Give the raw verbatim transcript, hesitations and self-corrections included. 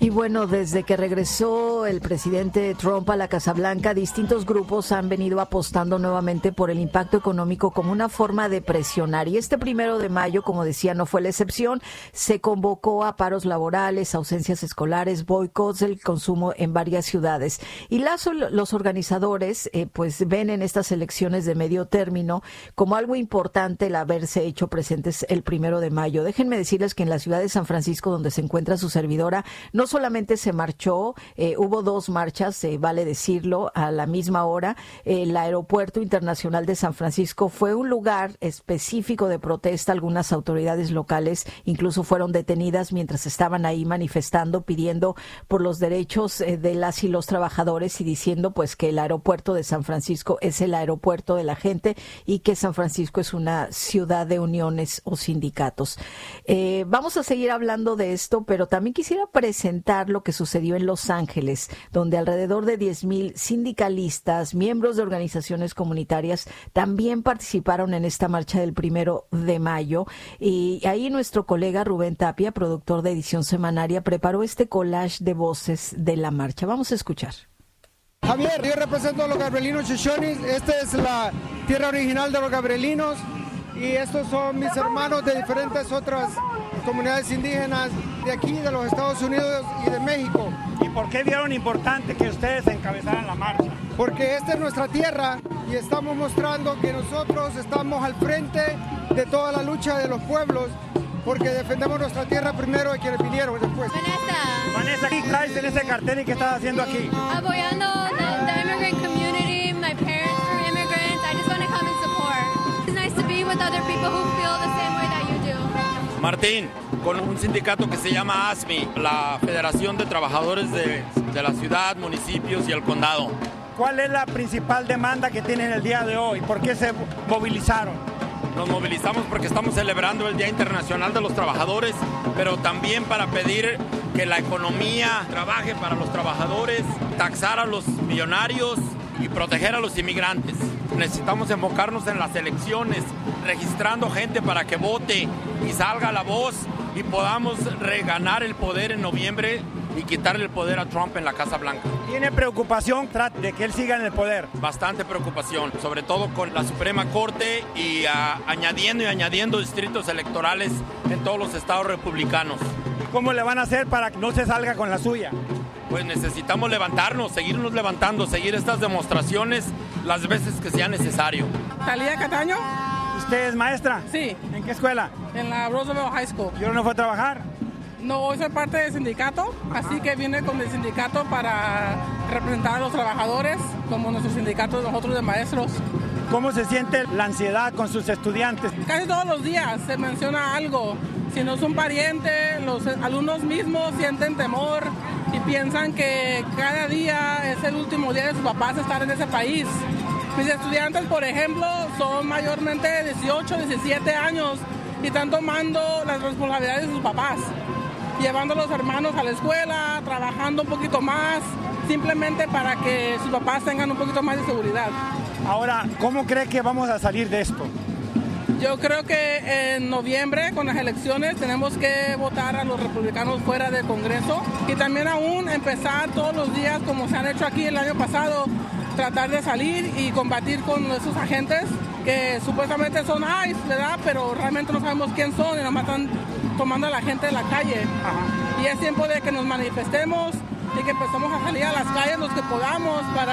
Y bueno, desde que regresó el presidente Trump a la Casa Blanca, distintos grupos han venido apostando nuevamente por el impacto económico como una forma de presionar. Y este primero de mayo, como decía, no fue la excepción. Se convocó a paros laborales, ausencias escolares, boicots del consumo en varias ciudades. Y las, los organizadores eh, pues ven en estas elecciones de medio término como algo importante el haberse hecho presentes el primero de mayo. Déjenme decirles que en la ciudad de San Francisco, donde se encuentra su servidora, no solamente se marchó, eh, hubo dos marchas, eh, vale decirlo, a la misma hora. El Aeropuerto Internacional de San Francisco fue un lugar específico de protesta. Algunas autoridades locales incluso fueron detenidas mientras estaban ahí manifestando, pidiendo por los derechos eh, de las y los trabajadores y diciendo pues que el aeropuerto de San Francisco es el aeropuerto de la gente y que San Francisco es una ciudad de uniones o sindicatos. Eh, vamos a seguir hablando de esto, pero también quisiera presentar lo que sucedió en Los Ángeles, donde alrededor de diez mil sindicalistas, miembros de organizaciones comunitarias, también participaron en esta marcha del primero de mayo. Y ahí nuestro colega Rubén Tapia, productor de Edición Semanaria, preparó este collage de voces de la marcha. Vamos a escuchar. Javier, yo represento a los gabrielinos Shoshones. Esta es la tierra original de los gabrielinos y estos son mis hermanos de diferentes otras comunidades indígenas de aquí, de los Estados Unidos y de México. ¿Y por qué vieron importante que ustedes encabezaran la marcha? Porque esta es nuestra tierra y estamos mostrando que nosotros estamos al frente de toda la lucha de los pueblos, porque defendemos nuestra tierra primero de quienes vinieron después. Vanessa. Vanessa, ¿qué traes en ese cartel y qué estás haciendo aquí? Apoyando the, the immigrant community. My parents are immigrants. I just want to come and support. It's nice to be with other people who feel the same way that you do. Martín, con un sindicato que se llama A S M I, la Federación de Trabajadores de, de la Ciudad, Municipios y el Condado. ¿Cuál es la principal demanda que tienen el día de hoy? ¿Por qué se movilizaron? Nos movilizamos porque estamos celebrando el Día Internacional de los Trabajadores, pero también para pedir que la economía trabaje para los trabajadores, taxar a los millonarios y proteger a los inmigrantes. Necesitamos enfocarnos en las elecciones, registrando gente para que vote y salga la voz y podamos reganar el poder en noviembre y quitarle el poder a Trump en la Casa Blanca. ¿Tiene preocupación de que él siga en el poder? Bastante preocupación, sobre todo con la Suprema Corte y a, añadiendo y añadiendo distritos electorales en todos los estados republicanos. ¿Cómo le van a hacer para que no se salga con la suya? Pues necesitamos levantarnos, seguirnos levantando, seguir estas demostraciones las veces que sea necesario. Talía Cataño. ¿Usted es maestra? Sí. ¿En qué escuela? En la Roosevelt High School. ¿Y ahora no fue a trabajar? No, hoy soy parte del sindicato, así que vine con el sindicato para representar a los trabajadores, como nuestro sindicato, nosotros de maestros. ¿Cómo se siente la ansiedad con sus estudiantes? Casi todos los días se menciona algo. Si no es un pariente, los alumnos mismos sienten temor y piensan que cada día es el último día de sus papás estar en ese país. Mis estudiantes, por ejemplo, son mayormente de dieciocho, diecisiete años y están tomando las responsabilidades de sus papás, llevando a los hermanos a la escuela, trabajando un poquito más, simplemente para que sus papás tengan un poquito más de seguridad. Ahora, ¿cómo cree que vamos a salir de esto? Yo creo que en noviembre, con las elecciones, tenemos que votar a los republicanos fuera del Congreso y también aún empezar todos los días, como se han hecho aquí el año pasado, tratar de salir y combatir con esos agentes que supuestamente son I C E, ¿verdad? Pero realmente no sabemos quién son y nomás están tomando a la gente de la calle. Ajá. Y es tiempo de que nos manifestemos y que empezamos a salir a las calles los que podamos para